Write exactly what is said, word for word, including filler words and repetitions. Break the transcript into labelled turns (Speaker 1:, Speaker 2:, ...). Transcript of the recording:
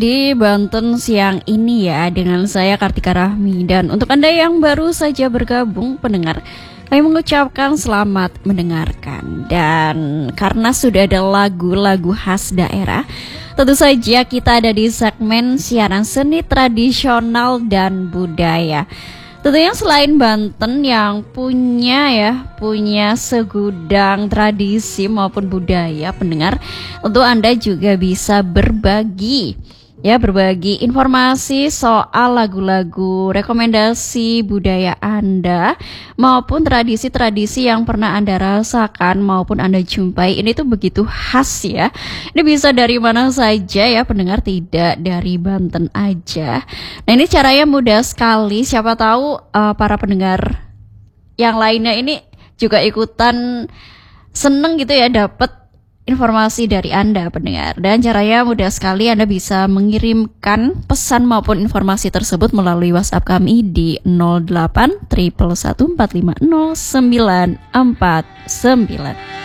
Speaker 1: di Banten siang ini ya, dengan saya Kartika Rahmi. Dan untuk Anda yang baru saja bergabung pendengar, kami mengucapkan selamat mendengarkan. Dan karena sudah ada lagu-lagu khas daerah, tentu saja kita ada di segmen siaran seni tradisional dan budaya. Tentunya selain Banten yang punya ya, punya segudang tradisi maupun budaya pendengar, tentu Anda juga bisa berbagi ya, berbagi informasi soal lagu-lagu, rekomendasi budaya Anda maupun tradisi-tradisi yang pernah Anda rasakan maupun Anda jumpai. Ini tuh begitu khas ya. Ini bisa dari mana saja ya pendengar, tidak dari Banten aja. Nah, ini caranya mudah sekali. Siapa tahu uh, para pendengar yang lainnya ini juga ikutan seneng gitu ya, dapat informasi dari Anda pendengar. Dan caranya mudah sekali, Anda bisa mengirimkan pesan maupun informasi tersebut melalui WhatsApp kami di nol delapan satu satu satu empat lima nol sembilan empat sembilan.